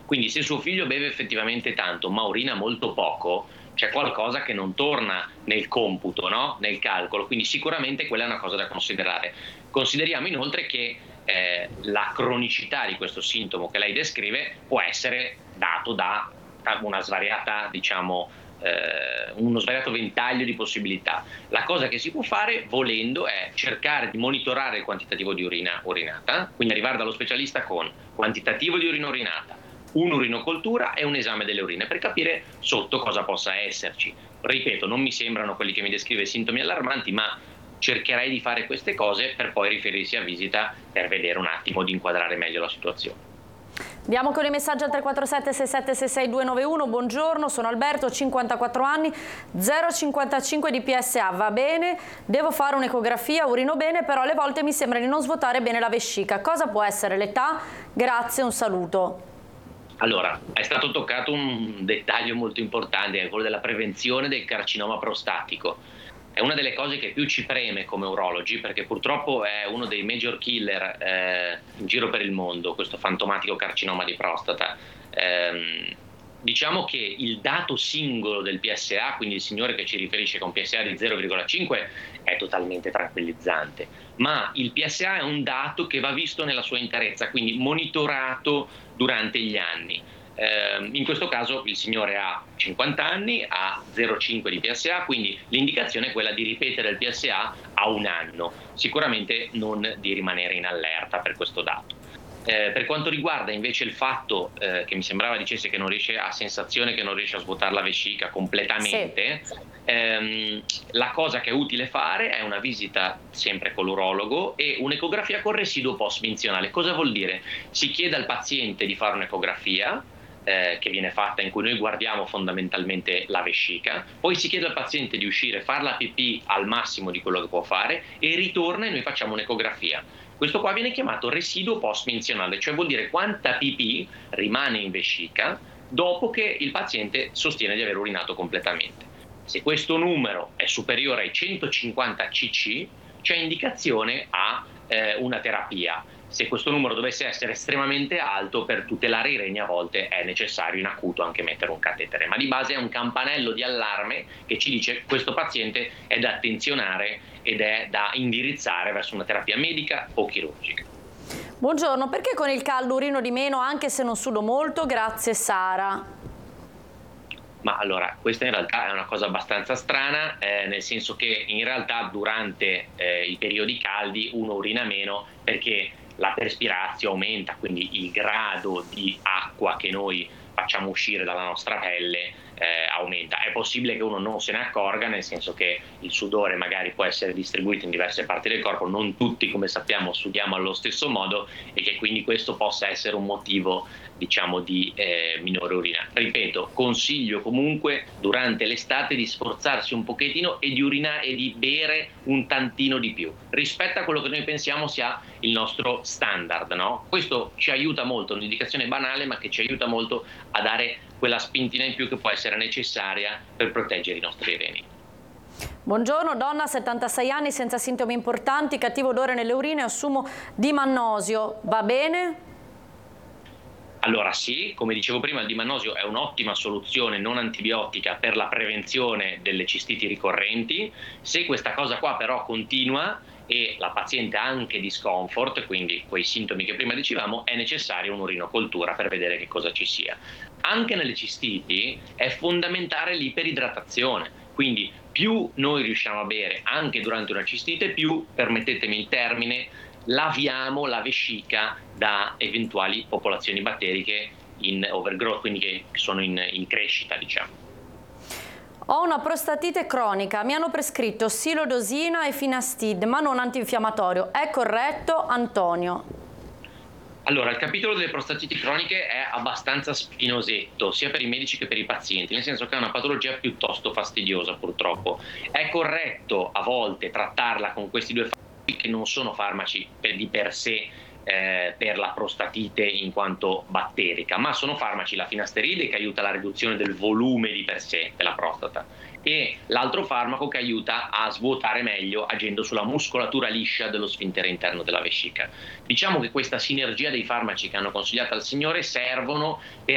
Quindi se suo figlio beve effettivamente tanto, ma urina molto poco, c'è qualcosa che non torna nel computo, no? Nel calcolo, quindi sicuramente quella è una cosa da considerare. Consideriamo inoltre che la cronicità di questo sintomo che lei descrive può essere dato da una svariata, diciamo, uno svariato ventaglio di possibilità. La cosa che si può fare, volendo, è cercare di monitorare il quantitativo di urina urinata, quindi arrivare dallo specialista con quantitativo di urina urinata, un'urinocoltura e un esame delle urine per capire sotto cosa possa esserci. Ripeto, non mi sembrano quelli che mi descrive sintomi allarmanti, ma cercherei di fare queste cose per poi riferirsi a visita per vedere un attimo di inquadrare meglio la situazione. Andiamo con i messaggi al 347 6766 291. Buongiorno, sono Alberto, 54 anni, 0,55 di PSA, va bene, devo fare un'ecografia, urino bene, però alle volte mi sembra di non svuotare bene la vescica. Cosa può essere l'età? Grazie, un saluto. Allora, è stato toccato un dettaglio molto importante, che è quello della prevenzione del carcinoma prostatico. È una delle cose che più ci preme come urologi, perché purtroppo è uno dei major killer in giro per il mondo, questo fantomatico carcinoma di prostata. Diciamo che il dato singolo del PSA, quindi il signore che ci riferisce con PSA di 0,5, è totalmente tranquillizzante, ma il PSA è un dato che va visto nella sua interezza, quindi monitorato durante gli anni. In questo caso il signore ha 50 anni, ha 0,5 di PSA, quindi l'indicazione è quella di ripetere il PSA a un anno, sicuramente non di rimanere in allerta per questo dato. Per quanto riguarda invece il fatto che mi sembrava dicesse che non riesce, ha sensazione che non riesce a svuotare la vescica completamente, la cosa che è utile fare è una visita sempre con l'urologo e un'ecografia con residuo post-minzionale. Cosa vuol dire? Si chiede al paziente di fare un'ecografia che viene fatta, in cui noi guardiamo fondamentalmente la vescica, poi si chiede al paziente di uscire, fare la pipì al massimo di quello che può fare e ritorna e noi facciamo un'ecografia. Questo qua viene chiamato residuo post-minzionale, cioè vuol dire quanta pipì rimane in vescica dopo che il paziente sostiene di aver urinato completamente. Se questo numero è superiore ai 150 cc, c'è indicazione a una terapia. Se questo numero dovesse essere estremamente alto, per tutelare i reni a volte è necessario in acuto anche mettere un catetere, ma di base è un campanello di allarme che ci dice che questo paziente è da attenzionare ed è da indirizzare verso una terapia medica o chirurgica. Buongiorno, perché con il caldo urino di meno anche se non sudo molto? Grazie Sara. Ma allora, questa in realtà è una cosa abbastanza strana, nel senso che in realtà durante i periodi caldi uno urina meno perché la perspirazio aumenta, quindi il grado di acqua che noi facciamo uscire dalla nostra pelle aumenta. È possibile che uno non se ne accorga, nel senso che il sudore magari può essere distribuito in diverse parti del corpo, non tutti, come sappiamo, sudiamo allo stesso modo e che quindi questo possa essere un motivo, diciamo, di minore urina. Ripeto, consiglio comunque durante l'estate di sforzarsi un pochettino e di urinare e di bere un tantino di più rispetto a quello che noi pensiamo sia il nostro standard, no? Questo ci aiuta molto, è un'indicazione banale ma che ci aiuta molto a dare quella spintina in più che può essere necessaria per proteggere i nostri reni. Buongiorno, donna, 76 anni, senza sintomi importanti, cattivo odore nelle urine, assumo dimannosio, va bene? Allora sì, come dicevo prima, il dimannosio è un'ottima soluzione non antibiotica per la prevenzione delle cistiti ricorrenti. Se questa cosa qua però continua e la paziente ha anche discomfort, quindi quei sintomi che prima dicevamo, è necessaria un'urinocoltura per vedere che cosa ci sia. Anche nelle cistiti è fondamentale l'iperidratazione, quindi più noi riusciamo a bere anche durante una cistite, più, permettetemi il termine, laviamo la vescica da eventuali popolazioni batteriche in overgrowth, quindi che sono in crescita, diciamo. Ho una prostatite cronica, mi hanno prescritto silodosina e finastid, ma non antinfiammatorio. È corretto, Antonio? Allora, il capitolo delle prostatiti croniche è abbastanza spinosetto, sia per i medici che per i pazienti, nel senso che è una patologia piuttosto fastidiosa, purtroppo. È corretto a volte trattarla con questi due farmaci, che non sono farmaci di per sé per la prostatite in quanto batterica, ma sono farmaci, la finasteride che aiuta alla riduzione del volume di per sé della prostata e l'altro farmaco che aiuta a svuotare meglio agendo sulla muscolatura liscia dello sfintere interno della vescica. Diciamo che questa sinergia dei farmaci che hanno consigliato al signore servono per